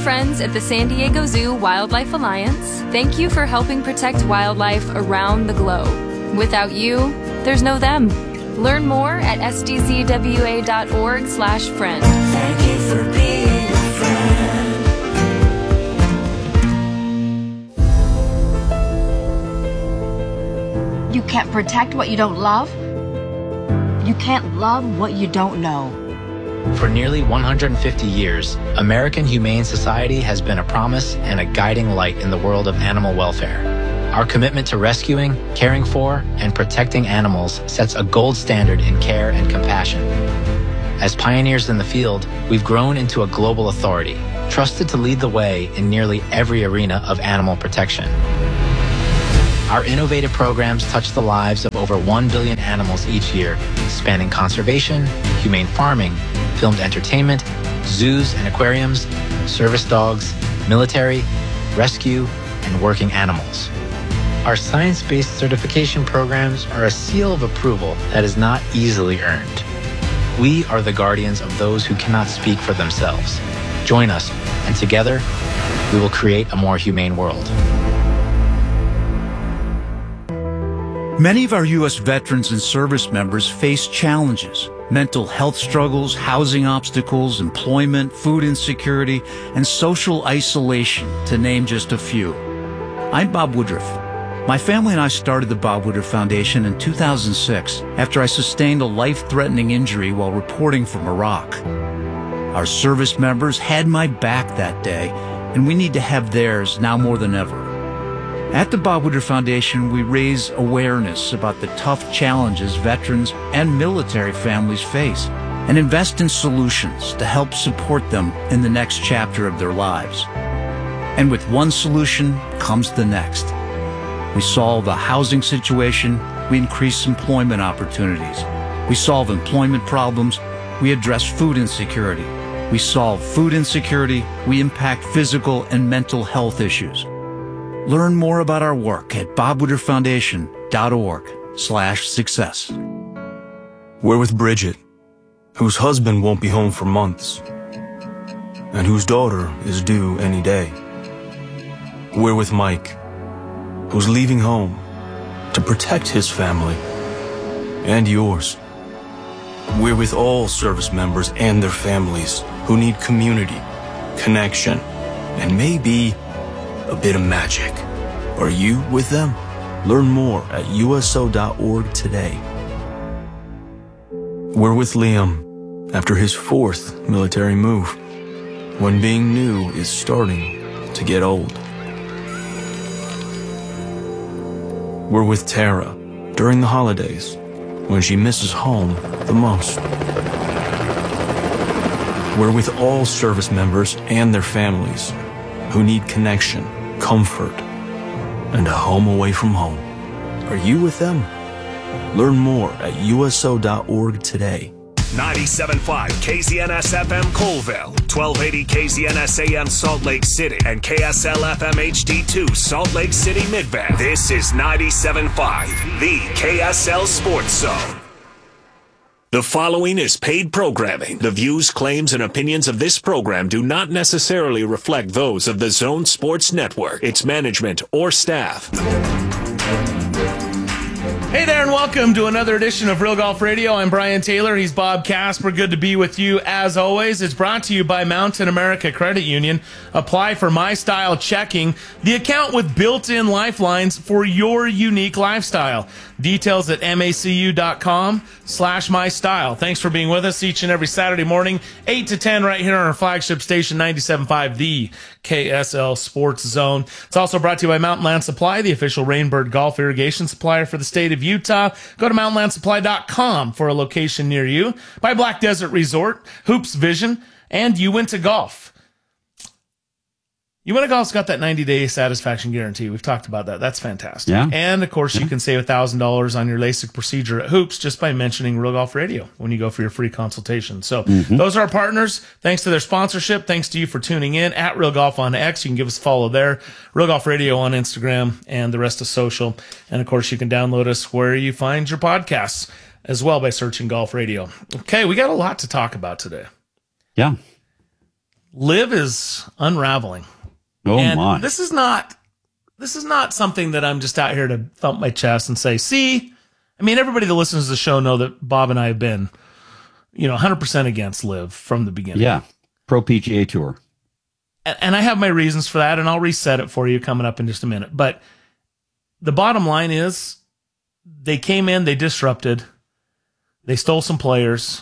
friends at the San Diego Zoo Wildlife Alliance, thank you for helping protect wildlife around the globe. Without you, there's no them. Learn more at sdcwa.org/friend. Thank you for being a friend. You can't protect what you don't love. You can't love what you don't know. For nearly 150 years, American Humane Society has been a promise and a guiding light in the world of animal welfare. Our commitment to rescuing, caring for, and protecting animals sets a gold standard in care and compassion. As pioneers in the field, we've grown into a global authority, trusted to lead the way in nearly every arena of animal protection. Our innovative programs touch the lives of over 1 billion animals each year, spanning conservation, humane farming, filmed entertainment, zoos and aquariums, service dogs, military, rescue, and working animals. Our science-based certification programs are a seal of approval that is not easily earned. We are the guardians of those who cannot speak for themselves. Join us, and together, we will create a more humane world. Many of our U.S. veterans and service members face challenges: mental health struggles, housing obstacles, employment, food insecurity, and social isolation, to name just a few. I'm Bob Woodruff. My family and I started the Bob Woodruff Foundation in 2006 after I sustained a life-threatening injury while reporting from Iraq. Our service members had my back that day, and we need to have theirs now more than ever. At the Bob Woodruff Foundation, we raise awareness about the tough challenges veterans and military families face and invest in solutions to help support them in the next chapter of their lives. And with one solution comes the next. We solve the housing situation, we increase employment opportunities. We solve employment problems, we address food insecurity. We solve food insecurity, we impact physical and mental health issues. Learn more about our work at bobwoodrufffoundation.org/success. We're with Bridget, whose husband won't be home for months, and whose daughter is due any day. We're with Mike, who's leaving home to protect his family and yours. We're with all service members and their families who need community, connection, and maybe a bit of magic. Are you with them? Learn more at USO.org today. We're with Liam after his 4th military move, when being new is starting to get old. We're with Tara during the holidays, when she misses home the most. We're with all service members and their families who need connection, comfort, and a home away from home. Are you with them? Learn more at USO.org today. 97.5 KZNS FM Colville, 1280 KZNS AM Salt Lake City, and KSL FM HD2 Salt Lake City Midband. This is 97.5, the KSL Sports Zone. The following is paid programming. The views, claims, and opinions of this program do not necessarily reflect those of the Zone Sports Network, its management, or staff. Hey there, and welcome to another edition of Real Golf Radio. I'm Brian Taylor. He's Bob Casper. Good to be with you as always. It's brought to you by Mountain America Credit Union. Apply for My Style Checking, the account with built-in lifelines for your unique lifestyle. Details at macu.com/mystyle. Thanks for being with us each and every Saturday morning, 8 to 10, right here on our flagship station, 97.5, the KSL Sports Zone. It's also brought to you by Mountain Land Supply, the official Rainbird golf irrigation supplier for the state of Utah. Go to mountainlandsupply.com for a location near you. By Black Desert Resort, Hoops Vision, and Uinta Golf. Uinta Golf's got that 90-day satisfaction guarantee. We've talked about that. That's fantastic. Yeah. And, of course, you can save $1,000 on your LASIK procedure at Hoops just by mentioning Real Golf Radio when you go for your free consultation. So those are our partners. Thanks to their sponsorship. Thanks to you for tuning in at Real Golf on X. You can give us a follow there. Real Golf Radio on Instagram and the rest of social. And, of course, you can download us where you find your podcasts as well by searching Golf Radio. Okay, we got a lot to talk about today. Yeah. Liv is unraveling. Oh, and my. This is not something that I'm just out here to thump my chest and say, see, I mean, everybody that listens to the show know that Bob and I have been, 100% against Liv from the beginning. Yeah. Pro PGA Tour. And I have my reasons for that, and I'll reset it for you coming up in just a minute. But the bottom line is they came in, they disrupted, they stole some players.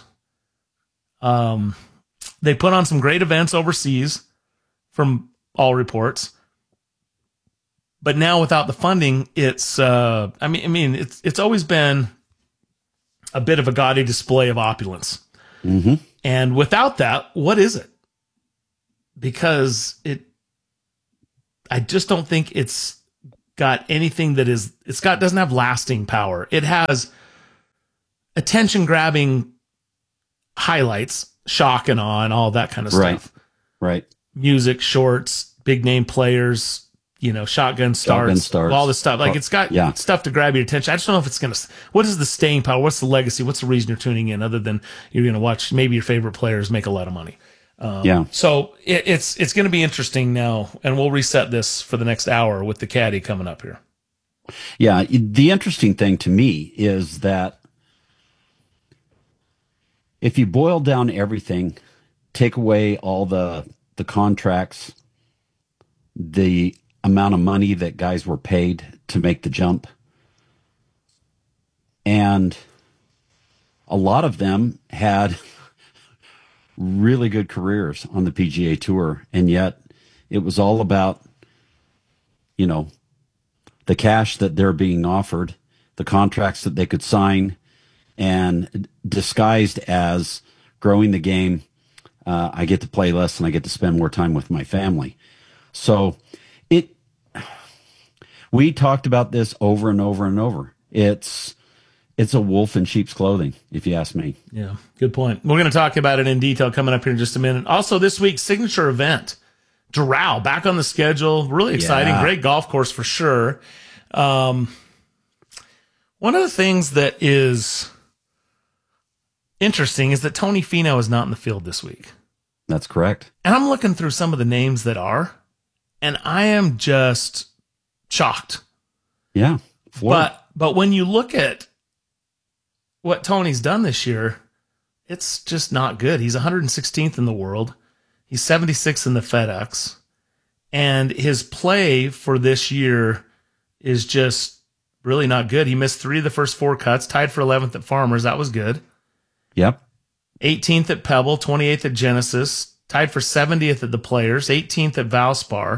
They put on some great events overseas from all reports. But now without the funding, it's it's always been a bit of a gaudy display of opulence. Mm-hmm. And without that, what is it? Because I just don't think it's got anything that doesn't have lasting power. It has attention grabbing highlights, shock and awe, and all that kind of stuff. Right. Music, shorts, big name players, shotgun starts, all this stuff. Like, it's got stuff to grab your attention. I just don't know if it's going to, what is the staying power? What's the legacy? What's the reason you're tuning in other than you're going to watch maybe your favorite players make a lot of money? So it's going to be interesting now, and we'll reset this for the next hour with the caddy coming up here. Yeah. The interesting thing to me is that if you boil down everything, take away all the contracts, the amount of money that guys were paid to make the jump, and a lot of them had really good careers on the PGA Tour, and yet it was all about, the cash that they're being offered, the contracts that they could sign, and disguised as growing the game. I get to play less and I get to spend more time with my family. So we talked about this over and over and over. It's a wolf in sheep's clothing, if you ask me. Yeah, good point. We're going to talk about it in detail coming up here in just a minute. Also, this week's signature event, Doral, back on the schedule. Really exciting. Yeah. Great golf course for sure. One of the things that is interesting is that Tony Finau is not in the field this week. That's correct. And I'm looking through some of the names that are, and I am just shocked. Yeah. But when you look at what Tony's done this year, it's just not good. He's 116th in the world. He's 76th in the FedEx. And his play for this year is just really not good. He missed 3 of the first 4 cuts, tied for 11th at Farmers. That was good. Yep. 18th at Pebble, 28th at Genesis, tied for 70th at the Players, 18th at Valspar.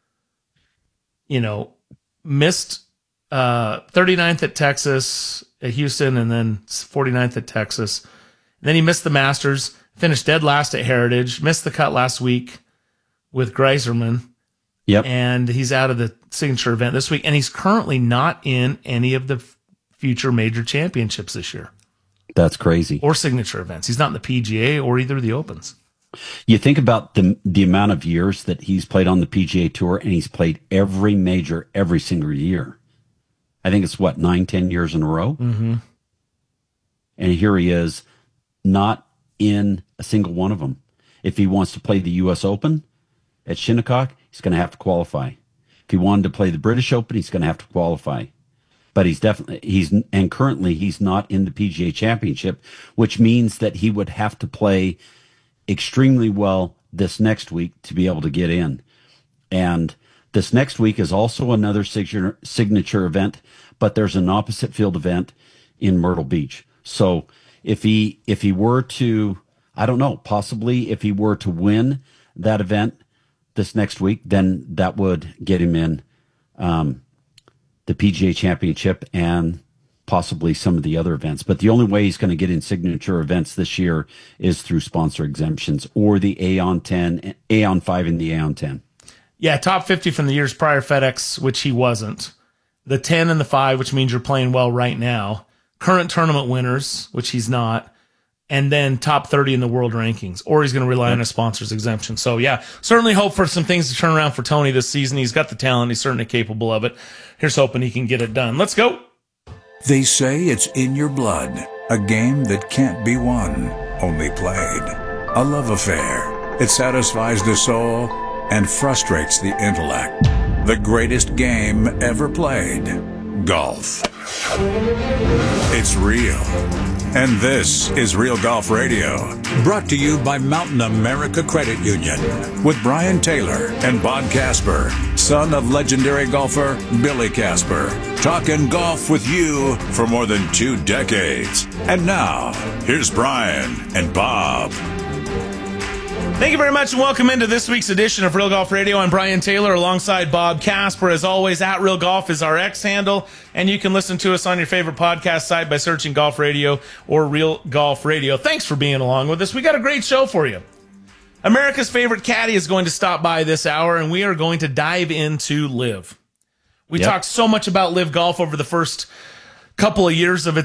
Missed 39th at Texas, at Houston, and then 49th at Texas. And then he missed the Masters, finished dead last at Heritage, missed the cut last week with Greiserman. Yep. And he's out of the signature event this week. And he's currently not in any of the future major championships this year. That's crazy. Or signature events. He's not in the PGA or either of the Opens. You think about the amount of years that he's played on the PGA Tour, and he's played every major every single year. I think it's 9-10 years in a row. Mm-hmm. And here he is, not in a single one of them. If he wants to play the U.S. Open at Shinnecock, he's going to have to qualify. If he wanted to play the British Open, he's going to have to qualify. But currently he's not in the PGA Championship, which means that he would have to play extremely well this next week to be able to get in. And this next week is also another signature event, but there's an opposite field event in Myrtle Beach. So if he were to, I don't know, possibly if he were to win that event this next week, then that would get him in the PGA Championship and possibly some of the other events. But the only way he's going to get in signature events this year is through sponsor exemptions or the Aon 10, Aon 5 and the Aon 10. Yeah, top 50 from the years prior FedEx, which he wasn't. The 10 and the 5, which means you're playing well right now. Current tournament winners, which he's not. And then top 30 in the world rankings. Or he's going to rely on a sponsor's exemption. So, yeah, certainly hope for some things to turn around for Tony this season. He's got the talent. He's certainly capable of it. Here's hoping he can get it done. Let's go. They say it's in your blood. A game that can't be won, only played. A love affair. It satisfies the soul and frustrates the intellect. The greatest game ever played. Golf. It's real. And this is Real Golf Radio, brought to you by Mountain America Credit Union, with Brian Taylor and Bob Casper, son of legendary golfer Billy Casper, talking golf with you for more than 2 decades. And now, here's Brian and Bob. Thank you very much and welcome into this week's edition of Real Golf Radio. I'm Brian Taylor alongside Bob Casper. As always, at Real Golf is our X handle, and you can listen to us on your favorite podcast site by searching Golf Radio or Real Golf Radio. Thanks for being along with us. We got a great show for you. America's favorite caddy is going to stop by this hour, and we are going to dive into LIV. We talked so much about LIV Golf over the first couple of years of its